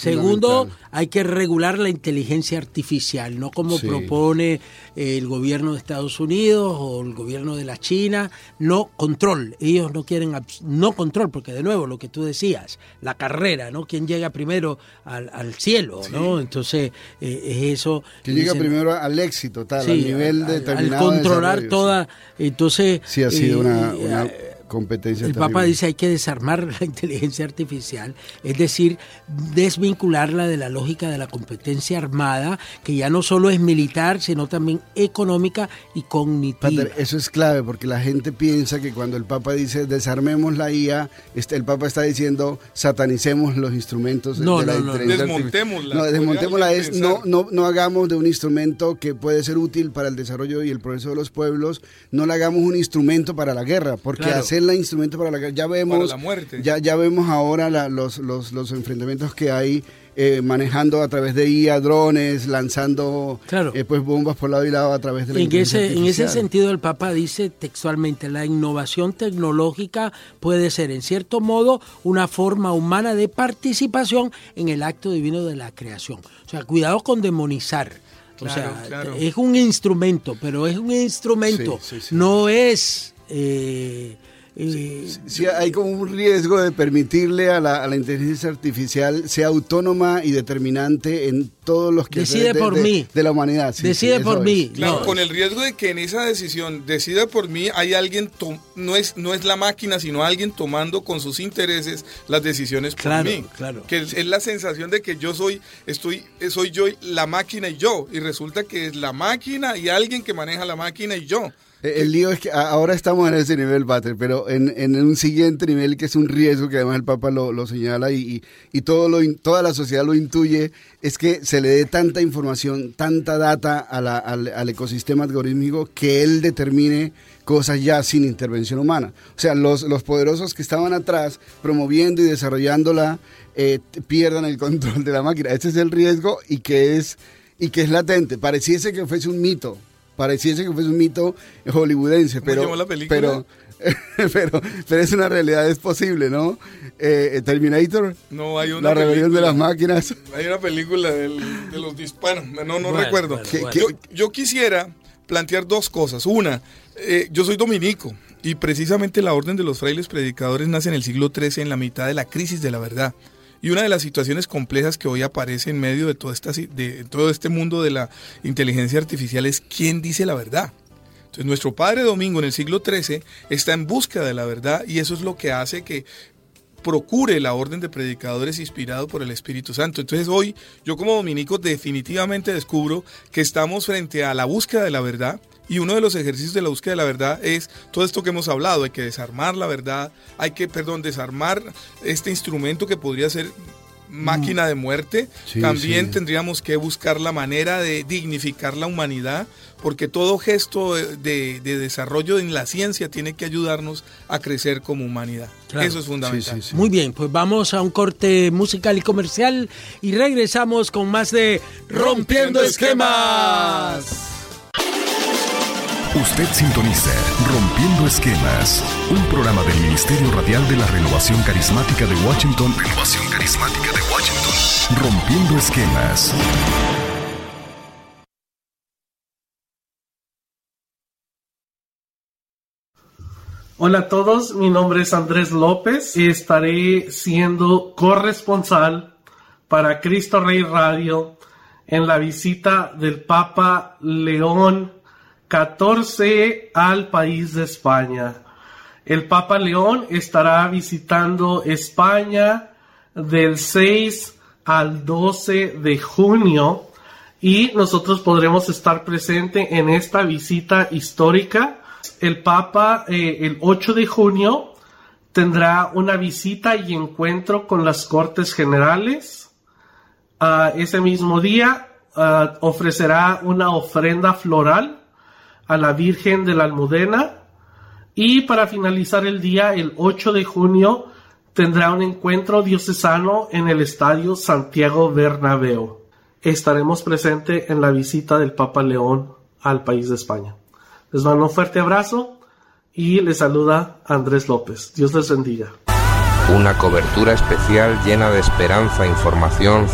Segundo, hay que regular la inteligencia artificial, no como propone el gobierno de Estados Unidos o el gobierno de la China, no control. Ellos no quieren no control, porque de nuevo lo que tú decías, la carrera, ¿no? ¿Quién llega primero al cielo, ¿no? Entonces, es eso. ¿Quién llega primero al éxito, tal, al nivel determinado al controlar de toda, entonces... Sí, ha sido una competencia el terrible. Papa dice hay que desarmar la inteligencia artificial, es decir, desvincularla de la lógica de la competencia armada, que ya no solo es militar, sino también económica y cognitiva. Pater, eso es clave, porque la gente piensa que cuando el Papa dice desarmemos la IA, el Papa está diciendo satanicemos los instrumentos de la inteligencia desmontémosla. No, desmontémosla es no hagamos de un instrumento que puede ser útil para el desarrollo y el progreso de los pueblos, no le hagamos un instrumento para la guerra, porque hacer la instrumento para la guerra, ya vemos para la muerte. Ya vemos ahora los enfrentamientos que hay manejando a través de IA, drones, lanzando pues bombas por lado y lado a través de la inteligencia artificial. En ese sentido el Papa dice textualmente, la innovación tecnológica puede ser en cierto modo una forma humana de participación en el acto divino de la creación. O sea, cuidado con demonizar. Es un instrumento, pero es un instrumento, no es... Sí, hay como un riesgo de permitirle a la inteligencia artificial sea autónoma y determinante en todos los que de la humanidad. Decide por mí. Claro, con el riesgo de que en esa decisión decida por mí hay alguien, no es la máquina, sino alguien tomando con sus intereses las decisiones por mí. Que es la sensación de que soy yo, la máquina y yo, y resulta que es la máquina y alguien que maneja la máquina y yo. El lío es que ahora estamos en ese nivel, Pater, pero en un siguiente nivel que es un riesgo que además el Papa lo señala y toda la sociedad lo intuye, es que se le dé tanta información, tanta data al ecosistema algorítmico que él determine cosas ya sin intervención humana. O sea, los poderosos que estaban atrás promoviendo y desarrollándola pierdan el control de la máquina. Ese es el riesgo y que es latente. Pareciese que fuese un mito hollywoodense, pero es una realidad, es posible, ¿no? Terminator, no, hay una la rebelión de las máquinas. Hay una película de los disparos, no recuerdo. Yo quisiera plantear dos cosas. Una, yo soy dominico y precisamente la Orden de los Frailes Predicadores nace en el siglo XIII, en la mitad de la crisis de la verdad. Y una de las situaciones complejas que hoy aparece en medio de todo este mundo de la inteligencia artificial es quién dice la verdad. Entonces nuestro Padre Domingo en el siglo XIII está en búsqueda de la verdad y eso es lo que hace que procure la orden de predicadores inspirado por el Espíritu Santo. Entonces hoy yo como dominico definitivamente descubro que estamos frente a la búsqueda de la verdad. Y uno de los ejercicios de la búsqueda de la verdad es todo esto que hemos hablado, hay que desarmar la verdad, desarmar este instrumento que podría ser máquina de muerte. También tendríamos que buscar la manera de dignificar la humanidad, porque todo gesto de desarrollo en la ciencia tiene que ayudarnos a crecer como humanidad. Eso es fundamental. Muy bien, pues vamos a un corte musical y comercial y regresamos con más de Rompiendo Esquemas. Usted sintoniza Rompiendo Esquemas, un programa del Ministerio Radial de la Renovación Carismática de Washington. Rompiendo Esquemas. Hola a todos, mi nombre es Andrés López y estaré siendo corresponsal para Cristo Rey Radio en la visita del Papa León XIV al país de España. El Papa León estará visitando España del 6 al 12 de junio y nosotros podremos estar presentes en esta visita histórica. El Papa el 8 de junio tendrá una visita y encuentro con las Cortes Generales. Ese mismo día ofrecerá una ofrenda floral a la Virgen de la Almudena y para finalizar el día, el 8 de junio, tendrá un encuentro diocesano en el Estadio Santiago Bernabéu. Estaremos presentes en la visita del Papa León al país de España. Les mando un fuerte abrazo y les saluda Andrés López. Dios les bendiga. Una cobertura especial llena de esperanza, información,